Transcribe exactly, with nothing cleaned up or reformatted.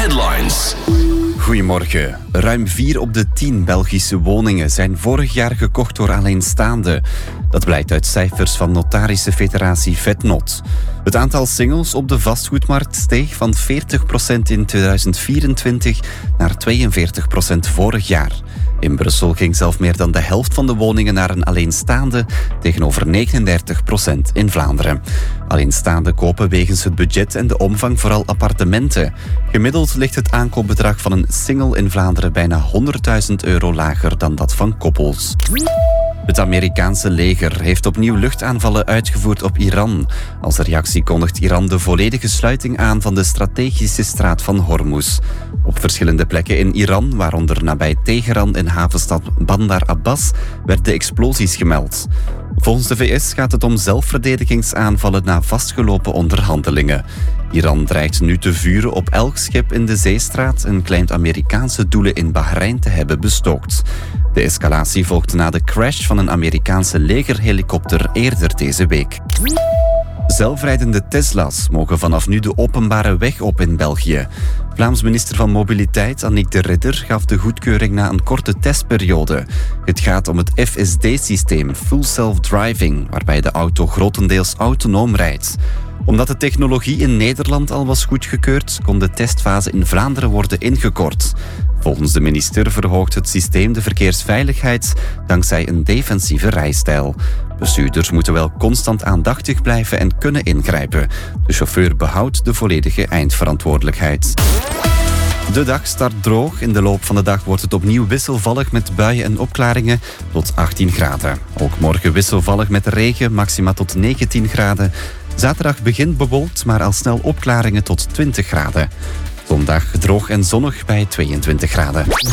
Headlines. Goedemorgen. Ruim vier op de tien Belgische woningen zijn vorig jaar gekocht door alleenstaanden. Dat blijkt uit cijfers van notarische federatie Vetnot. Het aantal singles op de vastgoedmarkt steeg van veertig procent in tweeduizend vierentwintig naar tweeënveertig procent vorig jaar. In Brussel ging zelf meer dan de helft van de woningen naar een alleenstaande, tegenover negenendertig procent in Vlaanderen. Alleenstaanden kopen wegens het budget en de omvang vooral appartementen. Gemiddeld ligt het aankoopbedrag van een single in Vlaanderen bijna honderdduizend euro lager dan dat van koppels. Het Amerikaanse leger heeft opnieuw luchtaanvallen uitgevoerd op Iran. Als reactie kondigt Iran de volledige sluiting aan van de strategische straat van Hormuz. Op verschillende plekken in Iran, waaronder nabij Teheran en havenstad Bandar Abbas, werden explosies gemeld. Volgens de V S gaat het om zelfverdedigingsaanvallen na vastgelopen onderhandelingen. Iran dreigt nu te vuren op elk schip in de zeestraat en claimt Amerikaanse doelen in Bahrein te hebben bestookt. De escalatie volgde na de crash van een Amerikaanse legerhelikopter eerder deze week. Zelfrijdende Tesla's mogen vanaf nu de openbare weg op in België. Vlaams minister van Mobiliteit Annick de Ridder gaf de goedkeuring na een korte testperiode. Het gaat om het F S D-systeem Full Self-Driving, waarbij de auto grotendeels autonoom rijdt. Omdat de technologie in Nederland al was goedgekeurd, kon de testfase in Vlaanderen worden ingekort. Volgens de minister verhoogt het systeem de verkeersveiligheid dankzij een defensieve rijstijl. Bestuurders moeten wel constant aandachtig blijven en kunnen ingrijpen. De chauffeur behoudt de volledige eindverantwoordelijkheid. De dag start droog. In de loop van de dag wordt het opnieuw wisselvallig met buien en opklaringen tot achttien graden. Ook morgen wisselvallig met regen, maxima tot negentien graden. Zaterdag begint bewolkt, maar al snel opklaringen tot twintig graden. Zondag droog en zonnig bij tweeëntwintig graden.